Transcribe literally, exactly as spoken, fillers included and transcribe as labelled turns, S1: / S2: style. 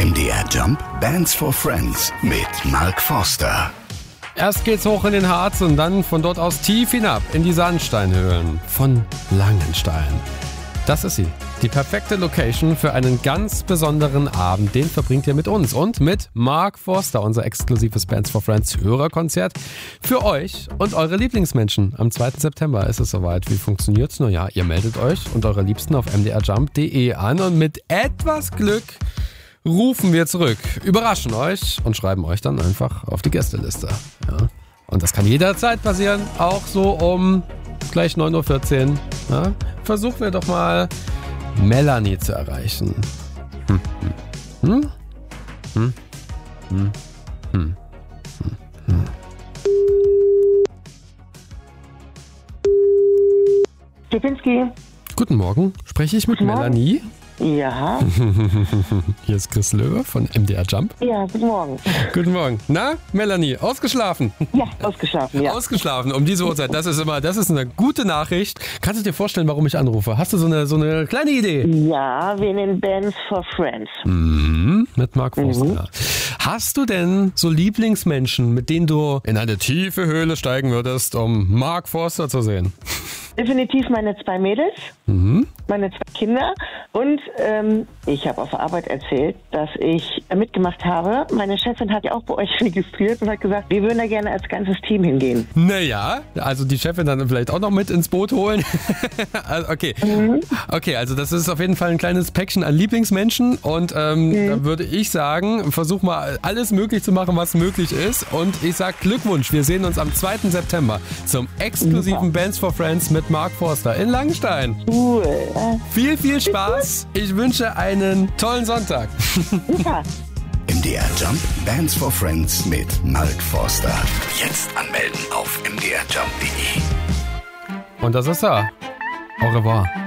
S1: M D R Jump Bands for Friends mit Mark Forster.
S2: Erst geht's hoch in den Harz und dann von dort aus tief hinab in die Sandsteinhöhlen von Langenstein. Das ist sie, die perfekte Location für einen ganz besonderen Abend. Den verbringt ihr mit uns und mit Mark Forster, unser exklusives Bands for Friends Hörerkonzert für euch und eure Lieblingsmenschen. Am zweiten September ist es soweit. Wie funktioniert's? Naja, ihr meldet euch und eure Liebsten auf m d r jump punkt d e an und mit etwas Glück rufen wir zurück, überraschen euch und schreiben euch dann einfach auf die Gästeliste. Ja. Und das kann jederzeit passieren, auch so um gleich neun Uhr vierzehn. Ja. Versuchen wir doch mal Melanie zu erreichen. Hm, hm, hm, hm, hm, hm, hm.
S3: Stepinski.
S2: Guten Morgen, spreche ich mit
S3: Guten Morgen.
S2: Melanie?
S3: Ja.
S2: Hier ist Chris Löwe von M D R Jump.
S3: Ja, guten Morgen.
S2: Guten Morgen. Na, Melanie, ausgeschlafen?
S3: Ja, ausgeschlafen, ja.
S2: Ausgeschlafen um diese Uhrzeit. Das ist immer, das ist eine gute Nachricht. Kannst du dir vorstellen, warum ich anrufe? Hast du so eine, so eine kleine Idee?
S3: Ja, wegen den Bands for Friends.
S2: Mhm, mit Mark Forster.
S3: Mhm.
S2: Hast du denn so Lieblingsmenschen, mit denen du in eine tiefe Höhle steigen würdest, um Mark Forster zu sehen?
S3: Definitiv meine zwei Mädels,
S2: Mhm.
S3: meine zwei Kinder und ähm, ich habe auf der Arbeit erzählt, dass ich mitgemacht habe. Meine Chefin hat ja auch bei euch registriert und hat gesagt, wir würden da gerne als ganzes Team hingehen.
S2: Naja, also die Chefin dann vielleicht auch noch mit ins Boot holen. Also, okay.
S3: Mhm.
S2: Okay, also das ist auf jeden Fall ein kleines Päckchen an Lieblingsmenschen und ähm,
S3: Mhm.
S2: da würde ich sagen, versuch mal alles möglich zu machen, was möglich ist und ich sag Glückwunsch, wir sehen uns am zweiten September zum exklusiven
S3: Super.
S2: Bands for Friends mit Mark Forster in Langenstein.
S3: Cool.
S2: Viel, viel Spaß. Ich wünsche einen tollen Sonntag.
S3: Super.
S1: M D R Jump Bands for Friends mit Mark Forster. Jetzt anmelden auf m d r jump punkt d e.
S2: Und das ist er. Au revoir.